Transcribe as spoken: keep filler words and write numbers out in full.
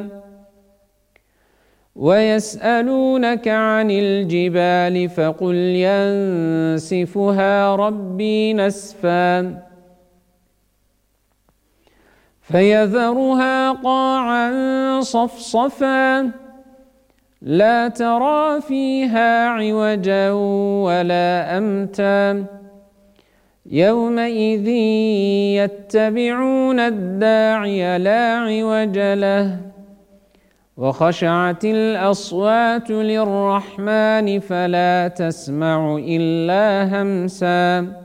ويسألونك عن الجبال فقل ينسفها ربي نسفا فيذرها قاعا صفصفا لا ترى فيها عوجا ولا أمتا يومئذ يتبعون الداعي لا عوج له وخشعت الأصوات للرحمن فلا تسمع إلا همسا